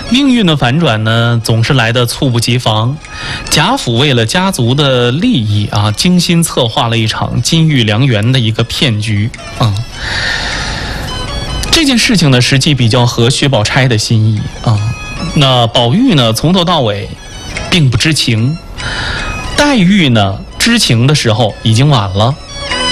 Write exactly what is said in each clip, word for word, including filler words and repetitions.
命运的反转呢，总是来得猝不及防。贾府为了家族的利益啊，精心策划了一场金玉良缘的一个骗局啊。这件事情呢，实际比较合薛宝钗的心意啊。那宝玉呢，从头到尾并不知情；黛玉呢，知情的时候已经晚了。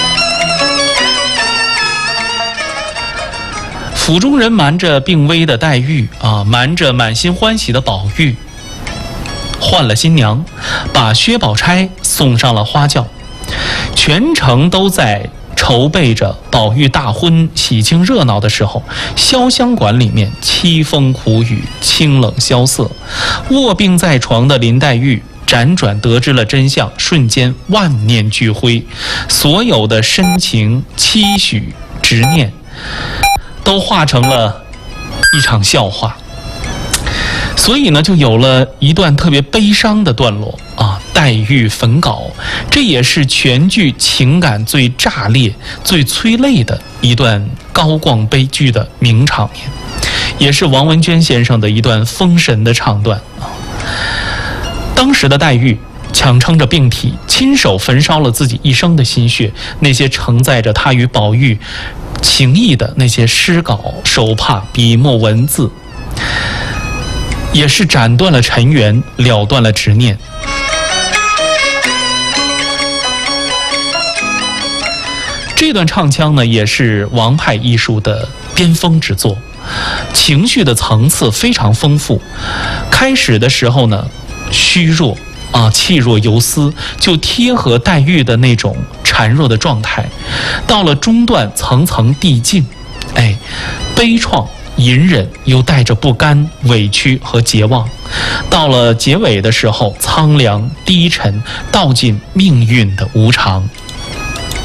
府中人瞒着病危的黛玉啊，瞒着满心欢喜的宝玉，换了新娘，把薛宝钗送上了花轿，全城都在筹备着宝玉大婚喜庆热闹的时候，潇湘馆里面凄风苦雨，清冷萧瑟。卧病在床的林黛玉辗转得知了真相，瞬间万念俱灰，所有的深情期许执念都化成了一场笑话。所以呢，就有了一段特别悲伤的段落啊，黛玉焚稿，这也是全剧情感最炸裂、最催泪的一段高光悲剧的名场面，也是王文娟先生的一段封神的唱段啊。当时的黛玉强撑着病体，亲手焚烧了自己一生的心血，那些承载着她与宝玉情谊的那些诗稿、手帕、笔墨、文字，也是斩断了尘缘，了断了执念。这段唱腔呢，也是王派艺术的巅峰之作，情绪的层次非常丰富。开始的时候呢，虚弱啊，气若游丝，就贴合黛玉的那种孱弱的状态。到了中段，层层递进，哎，悲怆、隐忍，又带着不甘、委屈和桀忘。到了结尾的时候，苍凉低沉，道尽命运的无常。